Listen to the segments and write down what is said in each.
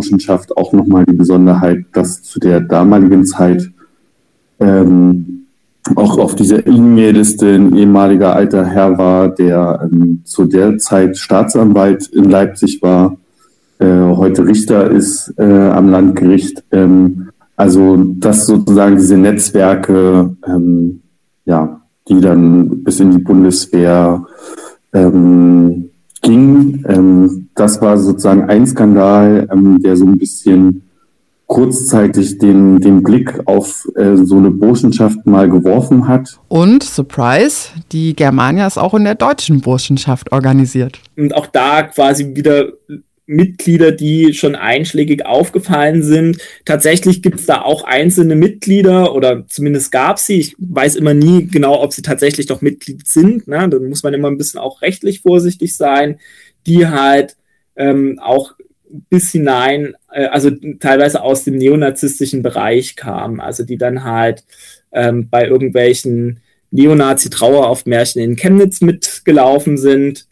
Burschenschaft auch nochmal die Besonderheit, dass zu der damaligen Zeit auch auf dieser E-Mail-Liste ein ehemaliger alter Herr war, der zu der Zeit Staatsanwalt in Leipzig war, heute Richter ist am Landgericht. Also dass sozusagen diese Netzwerke, die dann bis in die Bundeswehr ging, das war sozusagen ein Skandal, der so ein bisschen kurzzeitig den Blick auf so eine Burschenschaft mal geworfen hat. Und, Surprise, die Germania ist auch in der deutschen Burschenschaft organisiert. Und auch da quasi wieder Mitglieder, die schon einschlägig aufgefallen sind. Tatsächlich gibt es da auch einzelne Mitglieder, oder zumindest gab es sie. Ich weiß immer nie genau, ob sie tatsächlich doch Mitglied sind. Ne? Da muss man immer ein bisschen auch rechtlich vorsichtig sein, die halt auch bis hinein, also teilweise aus dem neonazistischen Bereich kamen, also die dann halt bei irgendwelchen Neonazi-Traueraufmärschen in Chemnitz mitgelaufen sind.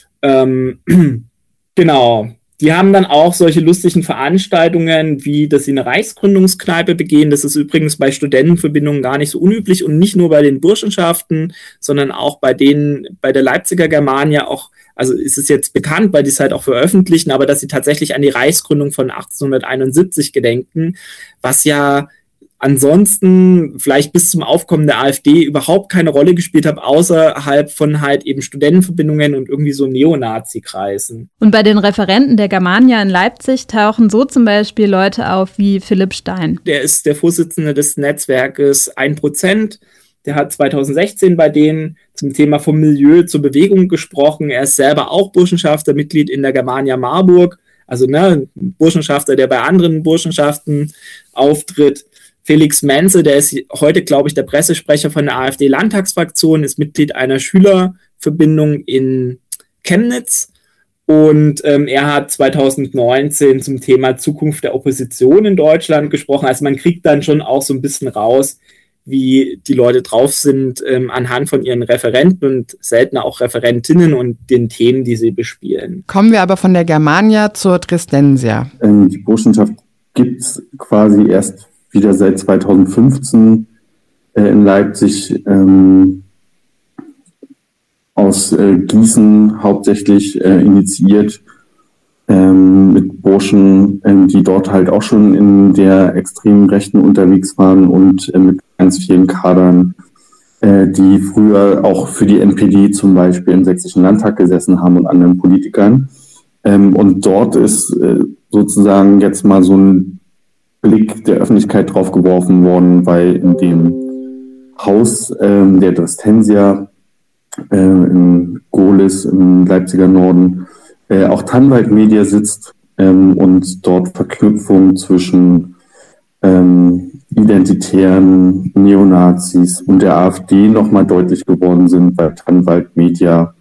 Genau. Die haben dann auch solche lustigen Veranstaltungen, wie dass sie eine Reichsgründungskneipe begehen. Das ist übrigens bei Studentenverbindungen gar nicht so unüblich und nicht nur bei den Burschenschaften, sondern auch bei der Leipziger Germania auch. Also ist es jetzt bekannt, weil die es halt auch veröffentlichen, aber dass sie tatsächlich an die Reichsgründung von 1871 gedenken, was ja ansonsten vielleicht bis zum Aufkommen der AfD überhaupt keine Rolle gespielt hat, außerhalb von halt eben Studentenverbindungen und irgendwie so Neonazi-Kreisen. Und bei den Referenten der Germania in Leipzig tauchen so zum Beispiel Leute auf wie Philipp Stein. Der ist der Vorsitzende des Netzwerkes 1%. Der hat 2016 bei denen zum Thema vom Milieu zur Bewegung gesprochen. Er ist selber auch Burschenschafter, Mitglied in der Germania Marburg. Also ein Burschenschafter, der bei anderen Burschenschaften auftritt. Felix Menze, der ist heute, glaube ich, der Pressesprecher von der AfD-Landtagsfraktion, ist Mitglied einer Schülerverbindung in Chemnitz. Und er hat 2019 zum Thema Zukunft der Opposition in Deutschland gesprochen. Also man kriegt dann schon auch so ein bisschen raus, wie die Leute drauf sind anhand von ihren Referenten und seltener auch Referentinnen und den Themen, die sie bespielen. Kommen wir aber von der Germania zur Dresdensia. Die Burschenschaft gibt es quasi erst wieder seit 2015 in Leipzig, aus Gießen hauptsächlich initiiert, mit Burschen, die dort halt auch schon in der extremen Rechten unterwegs waren und mit ganz vielen Kadern, die früher auch für die NPD zum Beispiel im Sächsischen Landtag gesessen haben und anderen Politikern. Und dort ist sozusagen jetzt mal so ein Blick der Öffentlichkeit drauf geworfen worden, weil in dem Haus der Dresdensia in Gohlis im Leipziger Norden auch Tannwald Media sitzt und dort Verknüpfungen zwischen Identitären, Neonazis und der AfD nochmal deutlich geworden sind, weil Tannwald Media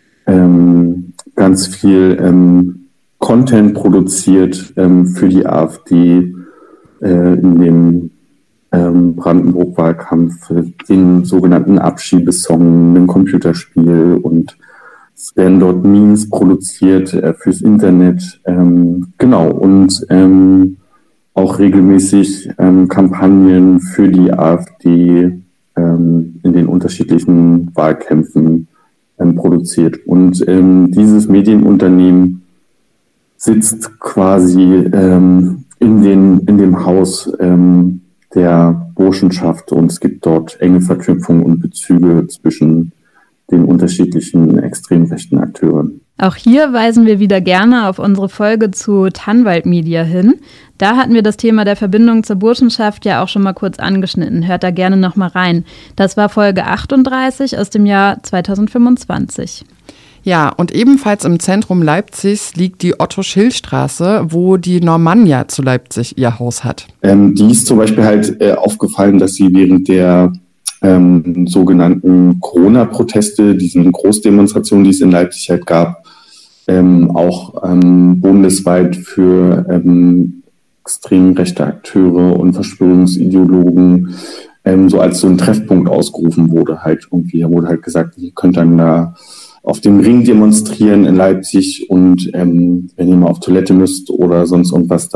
ganz viel Content produziert für die AfD in dem Brandenburg-Wahlkampf, den sogenannten Abschiebesong, ein Computerspiel, und es werden dort Memes produziert fürs Internet, genau, und auch regelmäßig Kampagnen für die AfD in den unterschiedlichen Wahlkämpfen produziert. Und dieses Medienunternehmen sitzt quasi in dem Haus der Burschenschaft, und es gibt dort enge Verknüpfungen und Bezüge zwischen den unterschiedlichen extrem rechten Akteuren. Auch hier weisen wir wieder gerne auf unsere Folge zu Tannwald Media hin. Da hatten wir das Thema der Verbindung zur Burschenschaft ja auch schon mal kurz angeschnitten. Hört da gerne noch mal rein. Das war Folge 38 aus dem Jahr 2025. Ja, und ebenfalls im Zentrum Leipzigs liegt die Otto-Schill-Straße, wo die Normannia zu Leipzig ihr Haus hat. Die ist zum Beispiel halt aufgefallen, dass sie während der sogenannten Corona-Proteste, diesen Großdemonstrationen, die es in Leipzig halt gab, auch bundesweit für extrem rechte Akteure und Verschwörungsideologen so als so ein Treffpunkt ausgerufen wurde. Halt irgendwie wurde halt gesagt, ihr könnt dann da auf dem Ring demonstrieren in Leipzig, und wenn ihr mal auf Toilette müsst oder sonst irgendwas,